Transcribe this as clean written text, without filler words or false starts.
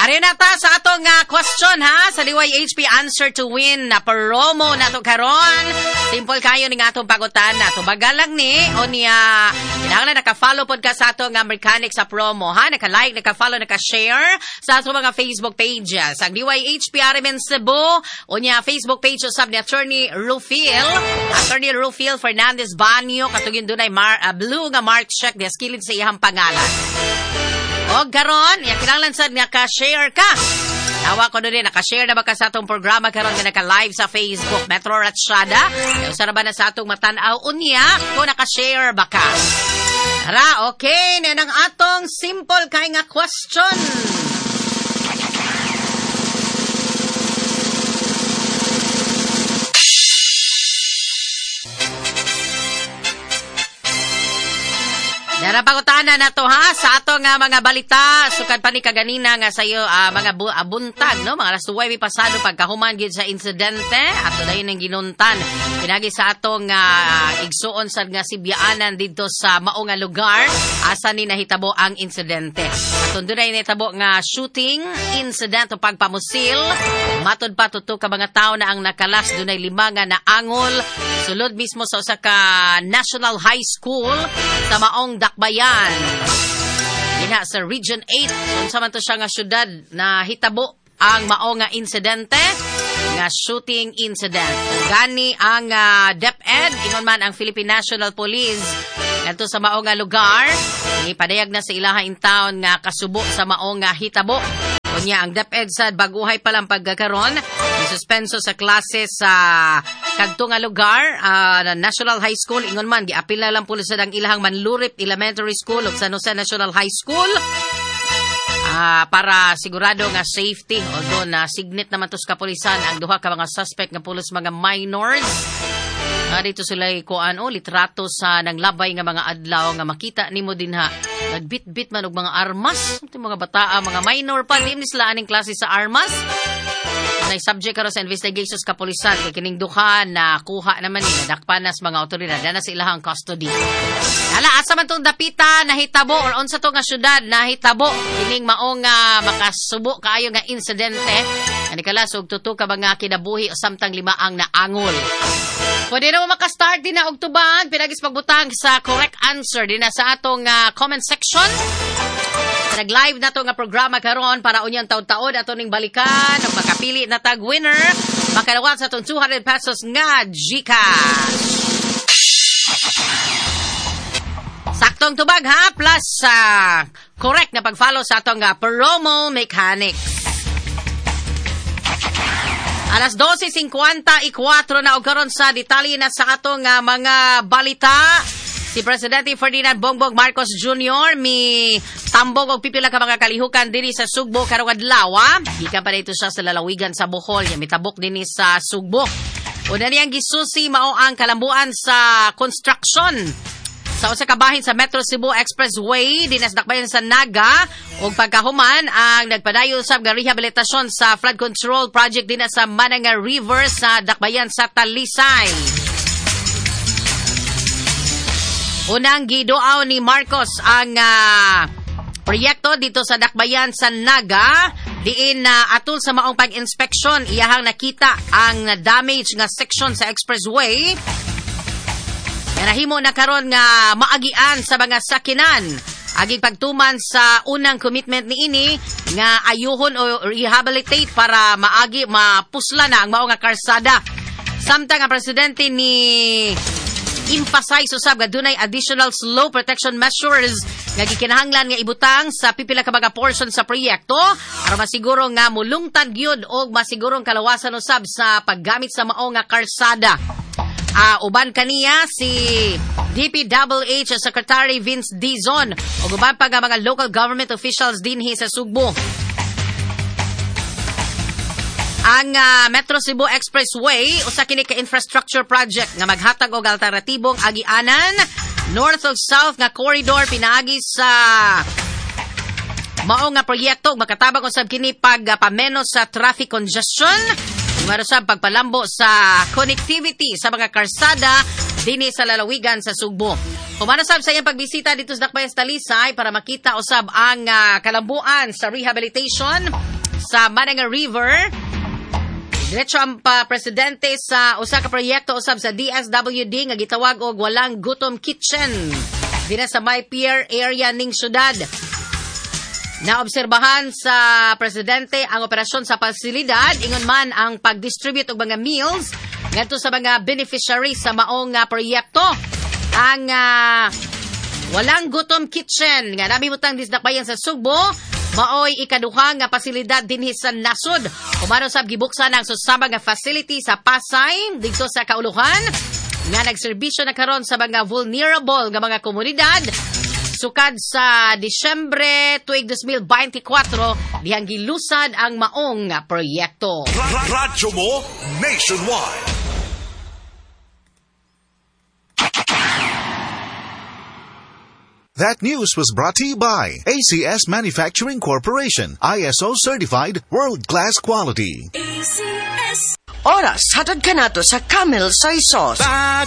Ari na ta sa atong question ha sa DYHP Answer to Win na promo na to karon. Simple kayo ning atong pagutan na to. Bagalang ni o niya kinahanglan naka-follow pod ka sa atong mechanic sa promo ha, naka-like, naka-follow, naka-share sa atong mga Facebook pages. Ang DYHP Arimen Cebu o niya Facebook page usab ni Attorney Rufil Fernandez Banyo katugin dunay blue nga mark check des kilid sa iyang pangalan. O garon, kinahanglan sad naka-share ka. Tawa ko din, naka-share na ba ka sa atong programa karon nga naka-live sa Facebook, Metro Ratsyada? Usara ba na sa atong matanaw unya kung naka-share ba ka? Tara, okay, na ng atong simple kay nga question. Narapagutanan na to ha sa atong mga balita sukad pa ni kaganina nga sayo mga buntag no mga alas 9 pasado pagkahuman gid sa insidente ato dayon ning ginuntan pinagi sa atong igsuon sad nga sibyaanan didto sa mao nga lugar asa ni nahitabo ang insidente. Aton dunay nahitabo nga shooting incident o pagpamusil matud pa tuto ka mga tawo na ang nakalas dunay 5 nga naangol sulod mismo sa usa ka National High School sa maong Dakbayan. Diha sa Region 8, unsa man to siya nga syudad na hitabo ang mao nga insidente, nga shooting incident. Gani ang DepEd, ingon man ang Philippine National Police ngadto sa mao nga lugar, ipadayag na sa ilahang town nga kasubo sa mao nga hitabo. Kunya ang DepEd sad baguhay pa lang pagkakaron, suspenso sa klase sa kadto nga lugar, National High School, ingon man giapil na lang pulos sa ang ilahang Manlurip Elementary School ug San Jose National High School para sigurado nga safety. Although na signit naman to sa kapulisan ang duha ka mga suspect nga pulos mga minors. Dito sila litrato sa nanglabay nga mga adlaw nga makita nimo dinha. Nagbit-bit man og mga armas, mga bata, mga minor pa, di sila aning klase sa armas. Nay subject karon sa investigations kapulisan kay kining duha na kuha naman ni nadakpanas mga otoridad na sa ilahang custody. Ala asa man tong dapita nahitabo or unsa to nga syudad nahitabo kining maong makasubo kaayo nga insidente ani kala og tuto ka mga kinabuhi o samtang 5 ang naangol. Pwede na mo makastart din na og tubag pinagis pagbutang sa correct answer din na sa atong comment section. Nag-live na to nga programa karon para unyang taon-taon ato ning balikan ug makapili na tag winner makadawat sa atong 200 pesos nga GCash. Saktong tubag ha plus correct na pag-follow sa atong promo mechanics. Alas 12:54 na og karon sa detalye na sa atong mga balita. Si Presidente Ferdinand Bongbong Marcos Jr. mi tambog og pipila ka mga kalihukan dinhi sa Sugbo karong adlaw. Gikan pa dito siya sa lalawigan sa Bohol, mitabok dinhi sa Sugbo. Una niyang gisusi mao ang kalambuan sa construction sa usa ka bahin sa Metro Cebu Expressway dinhi sa Dakbayan sa Naga ug pagkahuman ang nagpadayon sab nga rehabilitasyon sa flood control project dinhi sa Mananga River sa Dakbayan sa Talisay. Unang gidoaw ni Marcos ang proyekto dito sa Dakbayan sa Naga diin atul sa maong pag-inspeksyon iyahang nakita ang damage nga section sa expressway. Nahimo na karon nga maagian sa mga sakinan aging pagtuman sa unang commitment niini nga ayuhon o rehabilitate para maagi mapusla na ang mao nga karsada. Samtang ang presidente ni emphasize usab nga dunay additional slow protection measures nga gikinahanglan nga ibutang sa pipila ka mga portion sa proyekto para masiguro nga mulungtad gyud og masigurong kalawasan usab sa paggamit sa mao nga karsada. Uban kaniya si DPWH Secretary Vince Dizon ug uban pa nga mga local government officials dinhi sa Sugbo. Ang Metro Cebu Expressway usa kini ka infrastructure project nga maghatag og alternatibong agianan north ug south nga corridor pinaagi sa mao nga proyekto makatabang usab kini pagpamenos sa traffic congestion marusab pagpalambo sa connectivity sa mga karsada dinhi sa lalawigan sa Sugbo. Pumanasab sa iyang pagbisita dito sa Dakbayan sa Talisay para makita usab ang kalambuan sa rehabilitation sa Mananga River. Diretso ang presidente sa usa ka proyekto usab sa DSWD nga gitawag og Walang Gutom Kitchen dinha sa May Pier area ning syudad. Naobserbahan sa presidente ang operasyon sa pasilidad, ingon man ang pag-distribute og mga meals ngadto sa mga beneficiaries sa maong proyekto. Ang Walang Gutom Kitchen nga namimutang disdakbayan sa Sugbo maoy ikaduha nga pasilidad dinhi sa nasod. Umano sab gibuksan ang susama nga facility sa Pasay dito sa Kauluhan nga nagserbisyo na karon sa mga vulnerable nga mga komunidad. Sukad sa Disyembre tuig 2024 dihang gilusad ang maong nga proyekto. Radyo mo nationwide. That news was brought to you by ACS Manufacturing Corporation, ISO certified world-class quality. ACS. Oras hatod kanato sa Camel Soy Sauce.